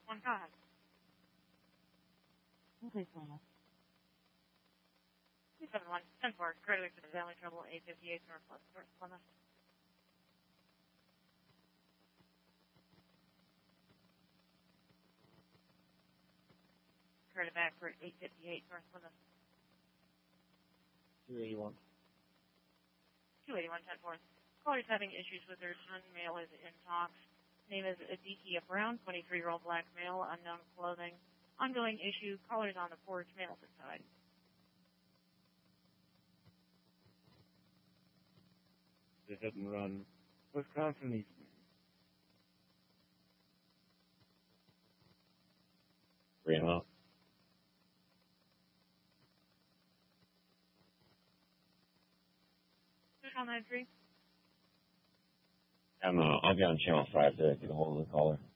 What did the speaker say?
1, go ahead. Okay, Plymouth. 271, 10-4, credit to the Valley Trouble, 858 North Plymouth. Credit back for 858 North Plymouth. 281. 281, 10-4. Caller's having issues with their son. Male is in talks. Name is Aditya Brown, 23-year-old black male, unknown clothing. Ongoing issue. Caller's on the porch. Male's inside. The hit and run. Wisconsin Eastman. Reno. Who's on that tree? I'll be on channel 5 to get a hold of the caller.